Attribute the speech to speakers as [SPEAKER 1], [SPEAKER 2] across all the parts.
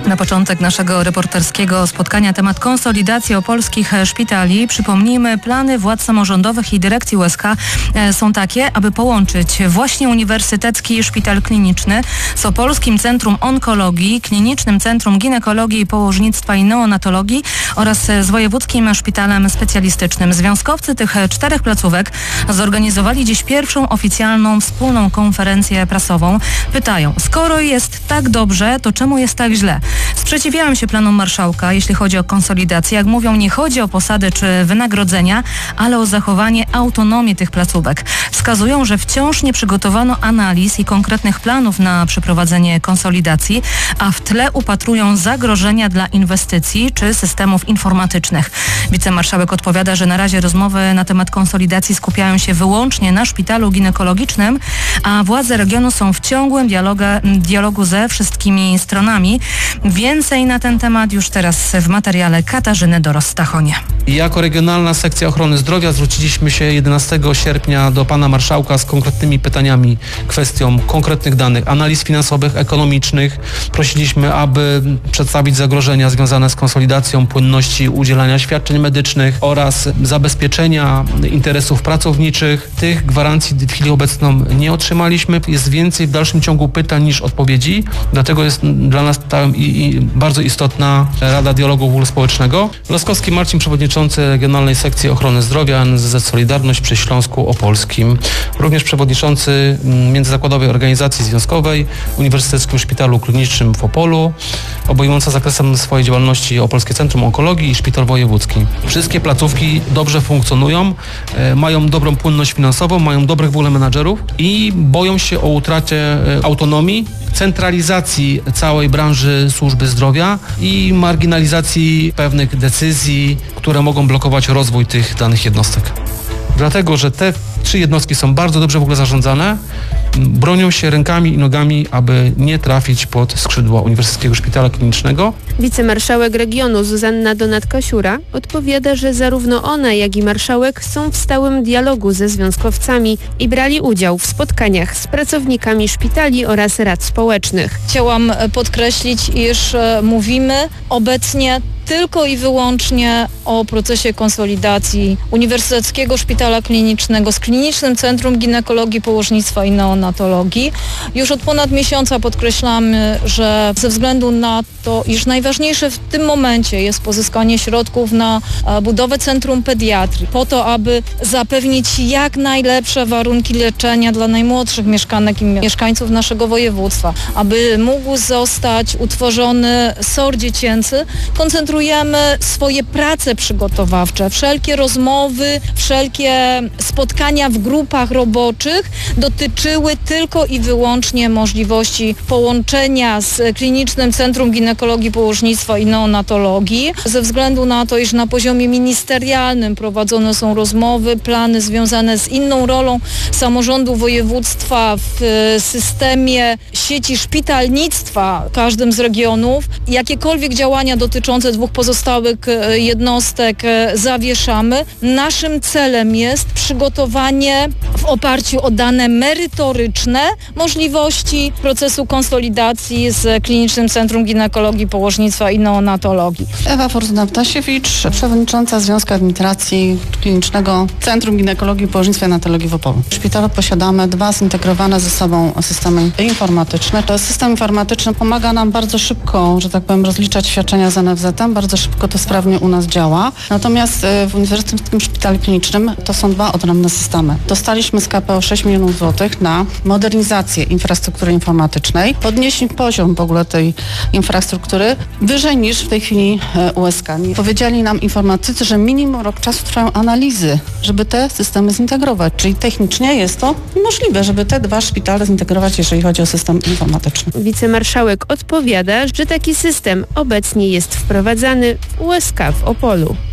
[SPEAKER 1] Na początek naszego reporterskiego spotkania temat konsolidacji opolskich szpitali. Przypomnijmy, plany władz samorządowych i dyrekcji USK są takie, aby połączyć właśnie Uniwersytecki Szpital Kliniczny z Opolskim Centrum Onkologii, Klinicznym Centrum Ginekologii, Położnictwa i Neonatologii oraz z Wojewódzkim Szpitalem Specjalistycznym. Związkowcy tych 4 placówek zorganizowali dziś pierwszą oficjalną wspólną konferencję prasową. Pytają, skoro jest tak dobrze, to czemu jest tak źle? Sprzeciwiałem się planom marszałka, jeśli chodzi o konsolidację. Jak mówią, nie chodzi o posady czy wynagrodzenia, ale o zachowanie autonomii tych placówek. Wskazują, że wciąż nie przygotowano analiz i konkretnych planów na przeprowadzenie konsolidacji, a w tle upatrują zagrożenia dla inwestycji czy systemów informatycznych. Wicemarszałek odpowiada, że na razie rozmowy na temat konsolidacji skupiają się wyłącznie na szpitalu ginekologicznym, a władze regionu są w ciągłym dialogu ze wszystkimi stronami. Więcej na ten temat już teraz w materiale Katarzyny Doros-Stachonie.
[SPEAKER 2] Jako Regionalna Sekcja Ochrony Zdrowia zwróciliśmy się 11 sierpnia do pana marszałka z konkretnymi pytaniami, kwestią konkretnych danych, analiz finansowych, ekonomicznych. Prosiliśmy, aby przedstawić zagrożenia związane z konsolidacją płynności udzielania świadczeń medycznych oraz zabezpieczenia interesów pracowniczych. Tych gwarancji w chwili obecną nie otrzymaliśmy. Jest więcej w dalszym ciągu pytań niż odpowiedzi. Dlatego jest dla nas i bardzo istotna Rada Dialogu Ogólnospołecznego. Laskowski Marcin, przewodniczący Regionalnej Sekcji Ochrony Zdrowia NSZZ Solidarność przy Śląsku Opolskim. Również przewodniczący Międzyzakładowej Organizacji Związkowej w Uniwersyteckim Szpitalu Klinicznym w Opolu, obejmująca zakresem swojej działalności Opolskie Centrum Onkologii i Szpital Wojewódzki. Wszystkie placówki dobrze funkcjonują, mają dobrą płynność finansową, mają dobrych w ogóle menadżerów i boją się o utratę autonomii, centralizacji całej branży służby zdrowia i marginalizacji pewnych decyzji, które mogą blokować rozwój tych danych jednostek. Dlatego, że te 3 jednostki są bardzo dobrze w ogóle zarządzane, bronią się rękami i nogami, aby nie trafić pod skrzydła Uniwersyteckiego Szpitala Klinicznego.
[SPEAKER 3] Wicemarszałek regionu Zuzanna Donatka-Siura odpowiada, że zarówno ona, jak i marszałek są w stałym dialogu ze związkowcami i brali udział w spotkaniach z pracownikami szpitali oraz rad społecznych.
[SPEAKER 4] Chciałam podkreślić, iż mówimy obecnie tylko i wyłącznie o procesie konsolidacji Uniwersyteckiego Szpitala Klinicznego z Klinicznym Centrum Ginekologii, Położnictwa i Neonatologii. Już od ponad miesiąca podkreślamy, że ze względu na to, iż najważniejsze w tym momencie jest pozyskanie środków na budowę Centrum Pediatrii, po to, aby zapewnić jak najlepsze warunki leczenia dla najmłodszych mieszkanek i mieszkańców naszego województwa, aby mógł zostać utworzony SOR dziecięcy, koncentrujemy swoje prace przygotowawcze, wszelkie rozmowy, wszelkie spotkania w grupach roboczych dotyczyły tylko i wyłącznie możliwości połączenia z Klinicznym Centrum Ginekologii, Położnictwa i Neonatologii. Ze względu na to, iż na poziomie ministerialnym prowadzone są rozmowy, plany związane z inną rolą samorządu województwa w systemie sieci szpitalnictwa w każdym z regionów. Jakiekolwiek działania dotyczące 2 pozostałych jednostek zawieszamy. Naszym celem jest przygotowanie w oparciu o dane merytoryczne możliwości procesu konsolidacji z Klinicznym Centrum Ginekologii, Położnictwa i Neonatologii.
[SPEAKER 5] Ewa Fortuna-Ptasiewicz, przewodnicząca Związku Administracji Klinicznego Centrum Ginekologii, Położnictwa i Neonatologii w Opolu. W szpitalu posiadamy 2 zintegrowane ze sobą systemy informatyczne. To system informatyczny pomaga nam bardzo szybko, że tak powiem, rozliczać świadczenia z NFZ-em. Bardzo szybko to sprawnie u nas działa. Natomiast w Uniwersyteckim Szpitalu Klinicznym to są 2 odrębne systemy. Dostaliśmy z KPO 6 milionów złotych na modernizację infrastruktury informatycznej, podnieść poziom w ogóle tej infrastruktury wyżej niż w tej chwili USK. Powiedzieli nam informatycy, że minimum rok czasu trwają analizy, żeby te systemy zintegrować. Czyli technicznie jest to możliwe, żeby te 2 szpitale zintegrować, jeżeli chodzi o system informatyczny.
[SPEAKER 3] Wicemarszałek odpowiada, że taki system obecnie jest wprowadzany w USK w Opolu.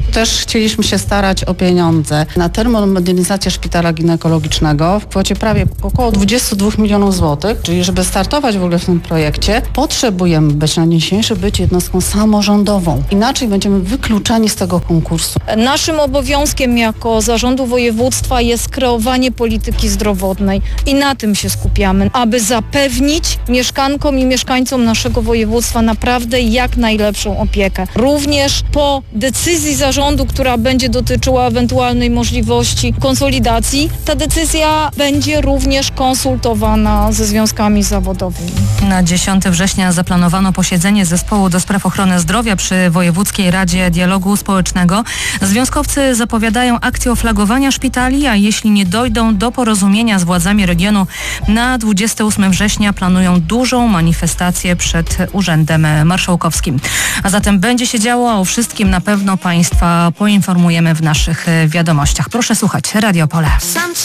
[SPEAKER 5] Też chcieliśmy się starać o pieniądze na termomodernizację szpitala ginekologicznego w kwocie prawie około 22 milionów złotych, czyli żeby startować w ogóle w tym projekcie, potrzebujemy być na dzisiejszy być jednostką samorządową. Inaczej będziemy wykluczani z tego konkursu.
[SPEAKER 4] Naszym obowiązkiem jako zarządu województwa jest kreowanie polityki zdrowotnej i na tym się skupiamy, aby zapewnić mieszkankom i mieszkańcom naszego województwa naprawdę jak najlepszą opiekę. Również po decyzji zarządu, która będzie dotyczyła ewentualnej możliwości konsolidacji, ta decyzja będzie również konsultowana ze związkami zawodowymi.
[SPEAKER 1] Na 10 września zaplanowano posiedzenie zespołu do spraw ochrony zdrowia przy Wojewódzkiej Radzie Dialogu Społecznego. Związkowcy zapowiadają akcję oflagowania szpitali, a jeśli nie dojdą do porozumienia z władzami regionu, na 28 września planują dużą manifestację przed Urzędem Marszałkowskim. A zatem będzie się działo, a o wszystkim na pewno Państwa poinformujemy w naszych wiadomościach. Proszę słuchać Radio Opole.